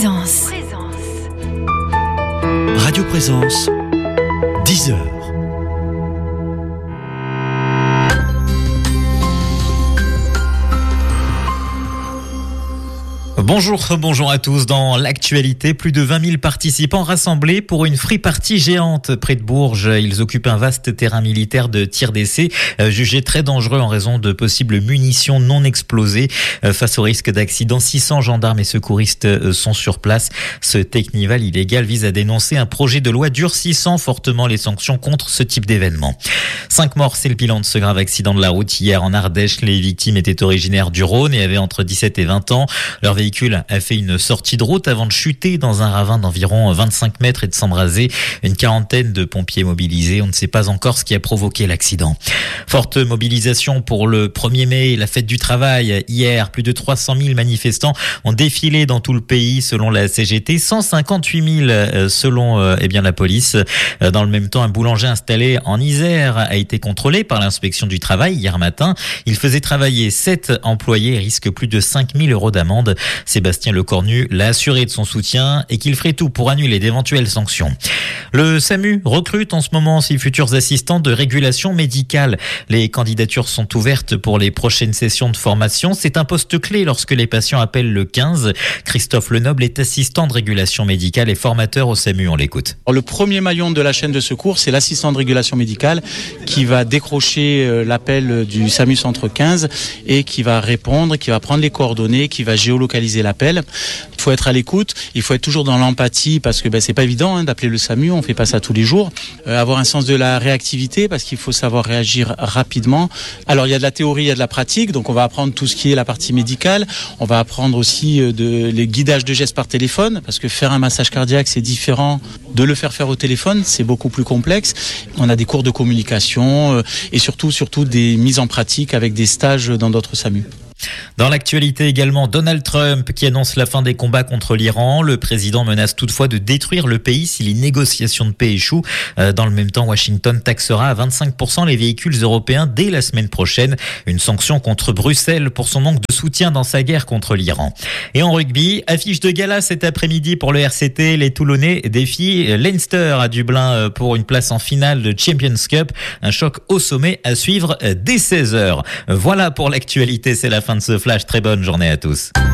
Présence. Radio Présence, 10h. Bonjour à tous. Dans l'actualité, plus de 20 000 participants rassemblés pour une free party géante près de Bourges. Ils occupent un vaste terrain militaire de tir d'essai, jugé très dangereux en raison de possibles munitions non explosées. Face au risque d'accident, 600 gendarmes et secouristes sont sur place. Ce technival illégal vise à dénoncer un projet de loi durcissant fortement les sanctions contre ce type d'événement. 5 morts, c'est le bilan de ce grave accident de la route hier en Ardèche. Les victimes étaient originaires du Rhône et avaient entre 17 et 20 ans. Leur véhicule a fait une sortie de route avant de chuter dans un ravin d'environ 25 mètres et de s'embraser. Une quarantaine de pompiers mobilisés. On ne sait pas encore ce qui a provoqué l'accident. Forte mobilisation pour le 1er mai, la fête du travail. Hier, plus de 300 000 manifestants ont défilé dans tout le pays selon la CGT. 158 000 selon la police. Dans le même temps, un boulanger installé en Isère a été contrôlé par l'inspection du travail hier matin. Il faisait travailler 7 employés et risque plus de 5 000 € d'amende. Sébastien Lecornu l'a assuré de son soutien et qu'il ferait tout pour annuler d'éventuelles sanctions. Le SAMU recrute en ce moment ses futurs assistants de régulation médicale. Les candidatures sont ouvertes pour les prochaines sessions de formation. C'est un poste clé lorsque les patients appellent le 15. Christophe Lenoble est assistant de régulation médicale et formateur au SAMU. On l'écoute. Le premier maillon de la chaîne de secours, c'est l'assistant de régulation médicale qui va décrocher l'appel du SAMU Centre 15 et qui va répondre, qui va prendre les coordonnées, qui va géolocaliser l'appel. Il faut être à l'écoute, il faut être toujours dans l'empathie parce que c'est pas évident d'appeler le SAMU, on fait pas ça tous les jours. Avoir un sens de la réactivité parce qu'il faut savoir réagir rapidement. Alors il y a de la théorie, il y a de la pratique, donc on va apprendre tout ce qui est la partie médicale. On va apprendre aussi les guidages de gestes par téléphone parce que faire un massage cardiaque c'est différent de le faire au téléphone, c'est beaucoup plus complexe. On a des cours de communication et surtout des mises en pratique avec des stages dans d'autres SAMU. Dans l'actualité également, Donald Trump qui annonce la fin des combats contre l'Iran. Le président menace toutefois de détruire le pays si les négociations de paix échouent. Dans le même temps, Washington taxera à 25% les véhicules européens dès la semaine prochaine. Une sanction contre Bruxelles pour son manque de soutien dans sa guerre contre l'Iran. Et en rugby, affiche de gala cet après-midi pour le RCT. Les Toulonnais défient Leinster à Dublin pour une place en finale de Champions Cup. Un choc au sommet à suivre dès 16h. Voilà pour l'actualité, c'est la fin de ce flash. Très bonne journée à tous.